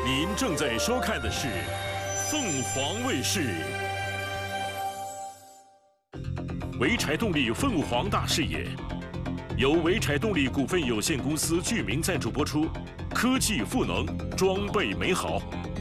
您正在收看的是凤凰卫视。潍柴动力凤凰大视野，由潍柴动力股份有限公司巨名赞助播出。科技赋能，装备美好。